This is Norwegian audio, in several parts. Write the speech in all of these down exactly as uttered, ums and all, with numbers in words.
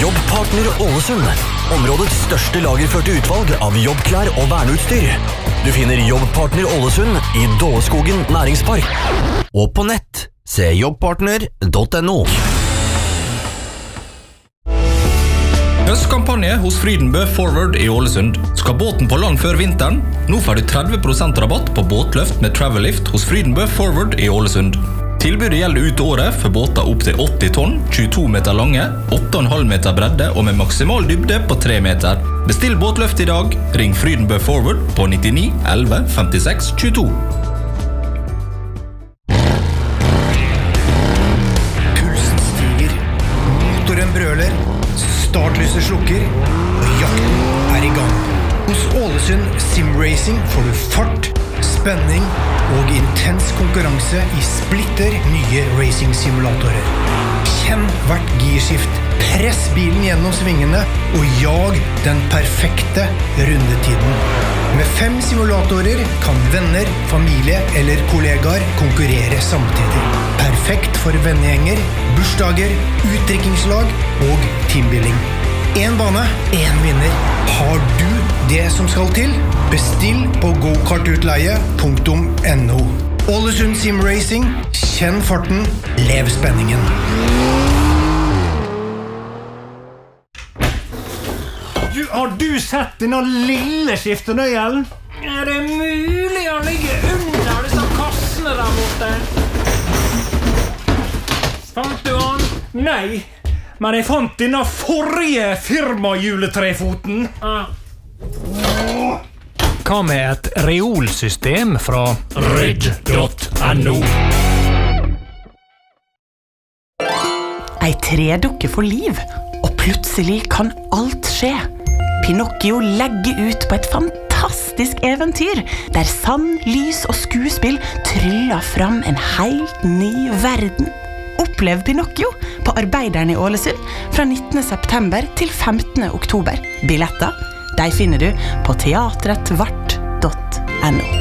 Jobbpartner Ålesund. Områdets største lagerførte utvalg av jobbklær og verneutstyr. Du finner Jobbpartner Ålesund i Dåleskogen næringspark. Og på nett, se jobbpartner punktum no. Høstkampanje hos Frydenbø Forward i Ålesund. Skal båten på land før vinteren? Nå får du tretti prosent rabatt på båtløft med Travel-lift hos Frydenbø Forward i Ålesund. Tilbudet gjelder ut året for båter opp til åtti tonn, tjueto meter lange, åtte komma fem meter bredde og med maksimal dybde på tre meter. Bestill båtløft i dag. Ring Frydenbø Forward på nittini elleve femtiseks tjueto. Pulsen stiger, motoren brøler, startlyset slukker, og jakten er i gang. Hos Ålesund Sim Racing får du fart, spenning og intens konkurranse i splitter nye racing-simulatorer. Kjenn hvert girskift, press bilen gjennom svingene og jag den perfekte rundetiden. Med fem simulatorer kan venner, familie eller kollegaer konkurrere samtidig. Perfekt for vennegjenger, bursdager, utdrikkingslag og teambuilding. En bane, en vinner. Har du det som skal til? Bestill på gokartutleie punktum no. Ålesund Sim Racing. Kjenn farten, lev spenningen. Du, har du sett denne lille skiftenøyelen? Er det mulig å ligge under disse kassene der borte? Fant du han? Nei, men jeg fant denne forrige firmajuletrefoten. Ah. Hva med et reolsystem fra ryd punktum no? Ei tredukke for liv, og plutselig kan alt skje. Pinocchio legger ut på et fantastisk eventyr, der sand, lys og skuespill tryller fram en helt ny verden. Opplev Pinocchio på Arbeideren i Ålesund fra nittende september til femtende oktober. Billetter, de finner du på teatret vart punktum no.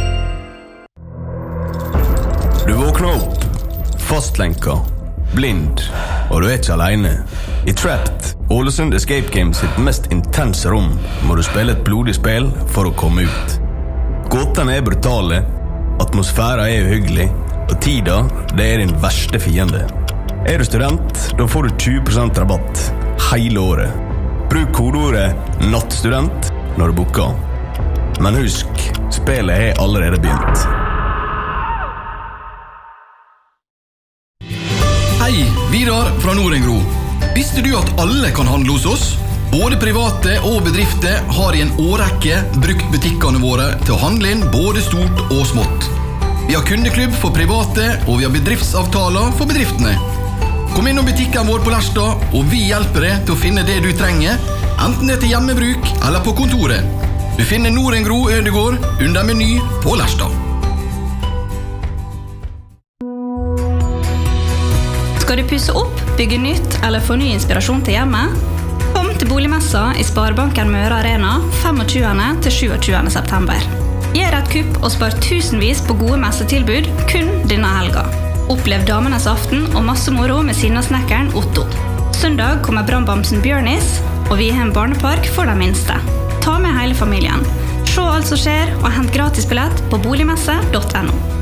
Du våkner opp, fastlenka, blind, og du er ikke alene. I Trapped, Ålesund Escape Games sitt mest intense rom, må du spille et blodig spill for å komme ut. Gåtene er brutale, atmosfæra er uhyggelig, og tida, det er din verste fiende. Er du student, da får du tjue prosent rabatt hele året. Bruk kodeordet nattstudent når du booker. Men husk, spillet er allerede begynt. Hei, Vidar fra Norengro. Visste du at alle kan handle hos oss? Både private og bedrifter har i en årrekke brukt butikkene våre til å handle inn både stort og smått. Vi har kundeklubb for private, og vi har bedriftsavtaler for bedriftene. Kom innom butikken vår på Lerstad, og vi hjelper deg til å finne det du trenger, enten det er til hjemmebruk eller på kontoret. Du finner Norengro Ødegård under meny på Lerstad. Skal du pusse opp, bygge nytt eller få ny inspirasjon til hjemmet? Kom til boligmessa i Sparebanken Møre Arena tjuefem til tjuesju september. Gjør et kupp og spar tusenvis på gode messetilbud kun denne helga. Opplev damenes aften og masse moro med sinnasnekkeren Otto. Søndag kommer brannbamsen Bjørnis, og vi har en barnepark for de minste. Ta med hele familien. Se alt som skjer og hent gratis billett på boligmesse punktum no.